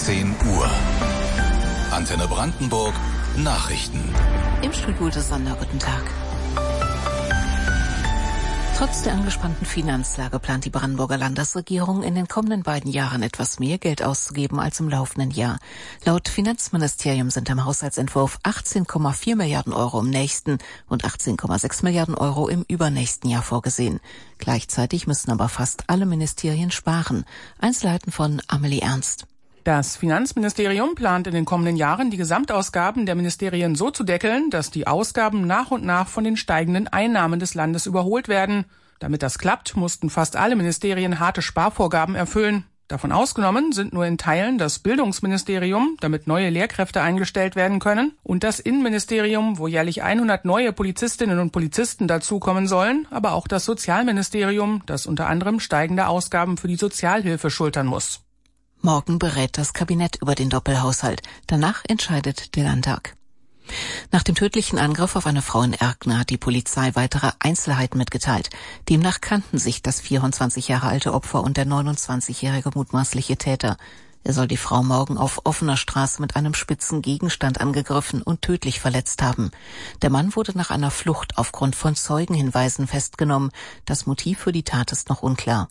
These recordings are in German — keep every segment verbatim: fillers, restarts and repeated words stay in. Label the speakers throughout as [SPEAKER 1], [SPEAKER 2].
[SPEAKER 1] zehn Uhr. Antenne Brandenburg Nachrichten.
[SPEAKER 2] Im Studio des Sonder, guten Tag. Trotz der angespannten Finanzlage plant die Brandenburger Landesregierung in den kommenden beiden Jahren etwas mehr Geld auszugeben als im laufenden Jahr. Laut Finanzministerium sind im Haushaltsentwurf achtzehn Komma vier Milliarden Euro im nächsten und achtzehn Komma sechs Milliarden Euro im übernächsten Jahr vorgesehen. Gleichzeitig müssen aber fast alle Ministerien sparen. Einzelheiten von Amelie Ernst.
[SPEAKER 3] Das Finanzministerium plant in den kommenden Jahren, die Gesamtausgaben der Ministerien so zu deckeln, dass die Ausgaben nach und nach von den steigenden Einnahmen des Landes überholt werden. Damit das klappt, mussten fast alle Ministerien harte Sparvorgaben erfüllen. Davon ausgenommen sind nur in Teilen das Bildungsministerium, damit neue Lehrkräfte eingestellt werden können, und das Innenministerium, wo jährlich hundert neue Polizistinnen und Polizisten dazukommen sollen, aber auch das Sozialministerium, das unter anderem steigende Ausgaben für die Sozialhilfe schultern muss.
[SPEAKER 2] Morgen berät das Kabinett über den Doppelhaushalt. Danach entscheidet der Landtag. Nach dem tödlichen Angriff auf eine Frau in Erkner hat die Polizei weitere Einzelheiten mitgeteilt. Demnach kannten sich das vierundzwanzig Jahre alte Opfer und der neunundzwanzigjährige mutmaßliche Täter. Er soll die Frau morgen auf offener Straße mit einem spitzen Gegenstand angegriffen und tödlich verletzt haben. Der Mann wurde nach einer Flucht aufgrund von Zeugenhinweisen festgenommen. Das Motiv für die Tat ist noch unklar.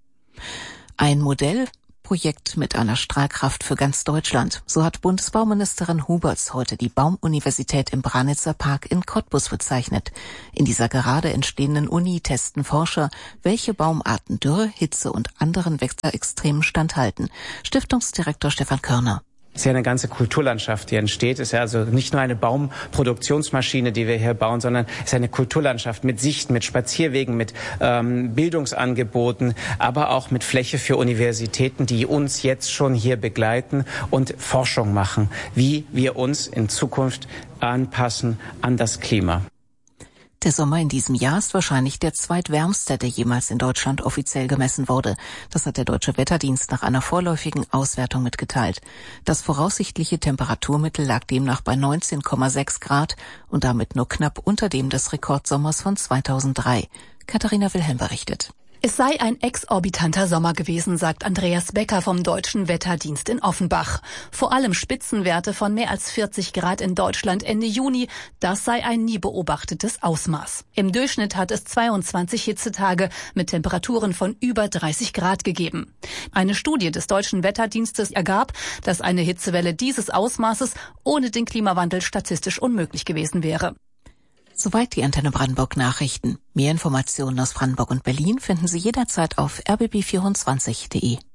[SPEAKER 2] Ein Modell Projekt mit einer Strahlkraft für ganz Deutschland. So hat Bundesbauministerin Huberts heute die Baumuniversität im Branitzer Park in Cottbus bezeichnet. In dieser gerade entstehenden Uni testen Forscher, welche Baumarten Dürre, Hitze und anderen Wetterextremen standhalten. Stiftungsdirektor Stefan Körner.
[SPEAKER 4] Es ist ja eine ganze Kulturlandschaft, die entsteht. Es ist ja also nicht nur eine Baumproduktionsmaschine, die wir hier bauen, sondern es ist eine Kulturlandschaft mit Sichten, mit Spazierwegen, mit ähm, Bildungsangeboten, aber auch mit Fläche für Universitäten, die uns jetzt schon hier begleiten und Forschung machen, wie wir uns in Zukunft anpassen an das Klima.
[SPEAKER 2] Der Sommer in diesem Jahr ist wahrscheinlich der zweitwärmste, der jemals in Deutschland offiziell gemessen wurde. Das hat der Deutsche Wetterdienst nach einer vorläufigen Auswertung mitgeteilt. Das voraussichtliche Temperaturmittel lag demnach bei neunzehn Komma sechs Grad und damit nur knapp unter dem des Rekordsommers von zweitausenddrei. Katharina Wilhelm berichtet.
[SPEAKER 5] Es sei ein exorbitanter Sommer gewesen, sagt Andreas Becker vom Deutschen Wetterdienst in Offenbach. Vor allem Spitzenwerte von mehr als vierzig Grad in Deutschland Ende Juni, das sei ein nie beobachtetes Ausmaß. Im Durchschnitt hat es zweiundzwanzig Hitzetage mit Temperaturen von über dreißig Grad gegeben. Eine Studie des Deutschen Wetterdienstes ergab, dass eine Hitzewelle dieses Ausmaßes ohne den Klimawandel statistisch unmöglich gewesen wäre.
[SPEAKER 2] Soweit die Antenne Brandenburg Nachrichten. Mehr Informationen aus Brandenburg und Berlin finden Sie jederzeit auf r b b vierundzwanzig punkt d e.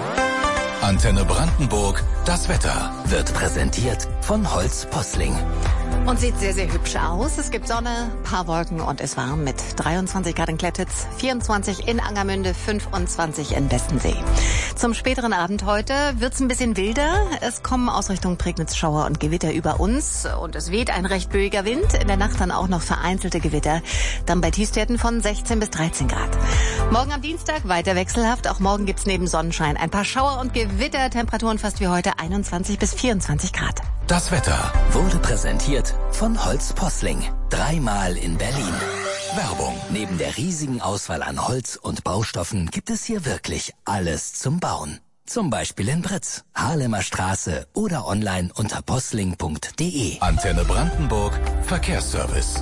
[SPEAKER 1] Antenne Brandenburg, das Wetter
[SPEAKER 6] wird präsentiert von Holz Posling.
[SPEAKER 7] Und sieht sehr, sehr hübsch aus. Es gibt Sonne, paar Wolken und es warm mit dreiundzwanzig Grad in Klettitz, vierundzwanzig in Angermünde, fünfundzwanzig in Bestensee. Zum späteren Abend heute wird's ein bisschen wilder. Es kommen aus Richtung Prignitz Schauer und Gewitter über uns und es weht ein recht böiger Wind. In der Nacht dann auch noch vereinzelte Gewitter. Dann bei Tiefstwerten von sechzehn bis dreizehn Grad. Morgen am Dienstag weiter wechselhaft. Auch morgen gibt's neben Sonnenschein ein paar Schauer und Gewitter. Temperaturen fast wie heute einundzwanzig bis vierundzwanzig Grad.
[SPEAKER 1] Das Wetter
[SPEAKER 6] wurde präsentiert von Holz Posling. Dreimal in Berlin.
[SPEAKER 1] Werbung.
[SPEAKER 6] Neben der riesigen Auswahl an Holz und Baustoffen gibt es hier wirklich alles zum Bauen. Zum Beispiel in Britz, Haarlemer Straße oder online unter posling punkt d e.
[SPEAKER 1] Antenne Brandenburg Verkehrsservice.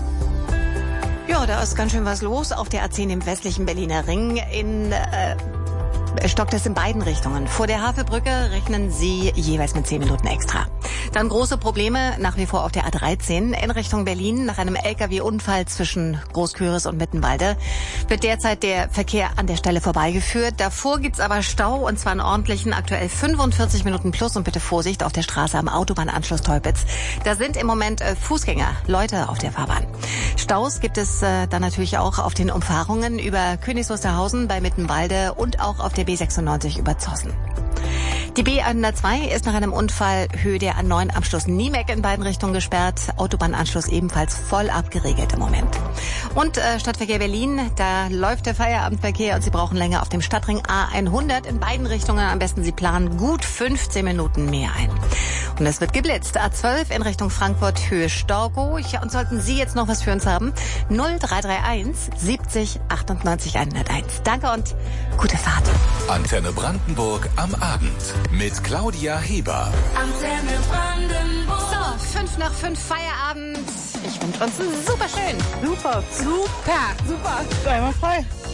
[SPEAKER 7] Ja, da ist ganz schön was los auf der A zehn im westlichen Berliner Ring. In äh, stockt es in beiden Richtungen. Vor der Havelbrücke rechnen Sie jeweils mit zehn Minuten extra. Dann große Probleme nach wie vor auf der A dreizehn in Richtung Berlin. Nach einem L K W-Unfall zwischen Großküritz und Mittenwalde wird derzeit der Verkehr an der Stelle vorbeigeführt. Davor gibt's aber Stau und zwar einen ordentlichen, aktuell fünfundvierzig Minuten plus. Und bitte Vorsicht auf der Straße am Autobahnanschluss Teupitz. Da sind im Moment äh, Fußgänger, Leute auf der Fahrbahn. Staus gibt es äh, dann natürlich auch auf den Umfahrungen über Königs Wusterhausen bei Mittenwalde und auch auf der B sechsundneunzig über Zossen. Die B hundertzwei ist nach einem Unfall Höhe der A neun am Schluss Niemek in beiden Richtungen gesperrt. Autobahnanschluss ebenfalls voll abgeregelt im Moment. Und äh, Stadtverkehr Berlin, da läuft der Feierabendverkehr und Sie brauchen länger auf dem Stadtring A hundert in beiden Richtungen. Am besten Sie planen gut fünfzehn Minuten mehr ein. Und es wird geblitzt. A zwölf in Richtung Frankfurt, Höhe Storkow. Ja, und sollten Sie jetzt noch was für uns haben? null drei drei eins siebzig achtundneunzig hunderteins. Danke und gute Fahrt.
[SPEAKER 1] Antenne Brandenburg am Abend. Mit Claudia Heber.
[SPEAKER 8] Antenne Brandenburg.
[SPEAKER 7] So, fünf nach fünf Feierabend. Ich wünsche uns ein super schön.
[SPEAKER 9] Super.
[SPEAKER 7] Super.
[SPEAKER 9] Super. Einmal frei.